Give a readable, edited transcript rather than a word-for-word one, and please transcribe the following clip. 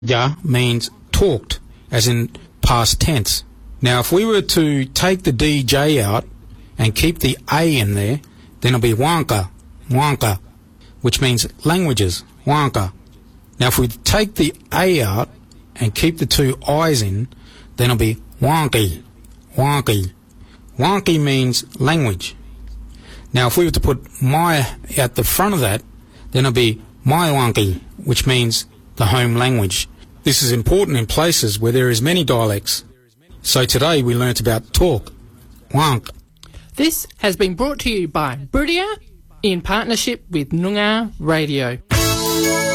Ja means talked, as in past tense. Now, if we were to take the DJ out and keep the A in there, then it'll be Wanka, Wanka, which means languages, Wanka. Now, if we take the A out and keep the two I's in, then it'll be Wonky, Wonky. Wonky means language. Now, if we were to put my at the front of that, then it'll be My Wonky, which means the home language. This is important in places where there is many dialects. So today we learnt about talk, Wank. This has been brought to you by Buridia in partnership with Noongar Radio.